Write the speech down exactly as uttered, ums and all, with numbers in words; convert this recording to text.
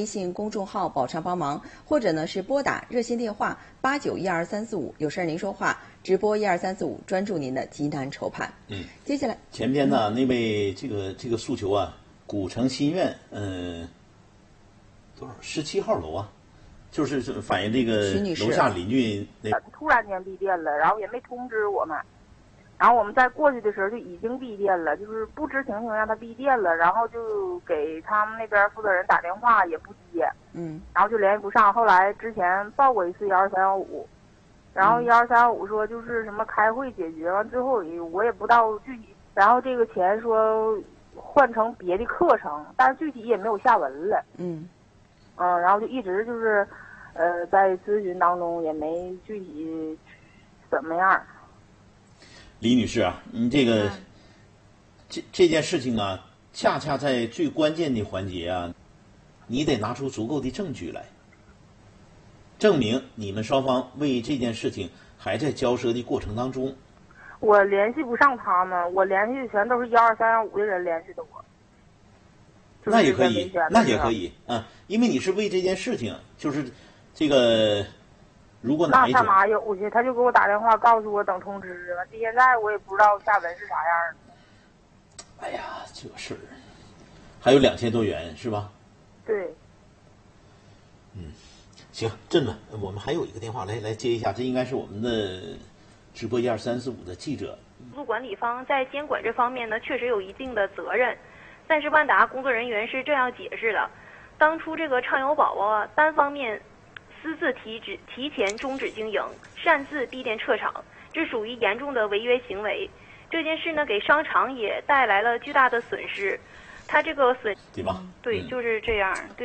信公众号“宝畅帮忙”，或者呢是拨打热线电话八九一二三四五，有事儿您说话，直播一二三四五，专注您的急难愁盼。 嗯， 接下来前边呢、嗯、那位这个这个诉求啊，古城新苑，嗯、呃，多少十七号楼啊？就是反映这个楼下邻居那突然间闭店了，然后也没通知我们，然后我们在过去的时候就已经闭店了，就是不知情情况下他闭店了，然后就给他们那边负责人打电话也不接， 嗯， 然后就联系不上。后来之前报过一次幺二三幺五，然后幺二三幺五说就是什么开会解决，完最后我也不知道具体，然后这个钱说换成别的课程，但是具体也没有下文了， 嗯。 嗯，然后就一直就是，呃，在咨询当中也没具体怎么样。 李女士啊，你这个、嗯、这这件事情啊，恰恰在最关键的环节啊，你得拿出足够的证据来，证明你们双方为这件事情还在交涉的过程当中。 我联系不上他们，我联系的全都是幺二三幺五的人联系的我。 那也可以，那也可以啊，因为你是为这件事情，就是这个，如果哪一种那干嘛有去？他就给我打电话告诉我等通知，完现在我也不知道下文是啥样的。 哎呀，这个事儿还有两千多元是吧？ 对。 嗯，行，这么我们还有一个电话，来来接一下，这应该是我们的直播一二三四五的记者。 路管理方在监管这方面呢，确实有一定的责任。但是万达工作人员是这样解释的：当初这个畅游宝宝啊，单方面私自提止提前终止经营，擅自闭店撤场，这属于严重的违约行为。这件事呢，给商场也带来了巨大的损失。他这个损对吧？ 对，就是这样。对。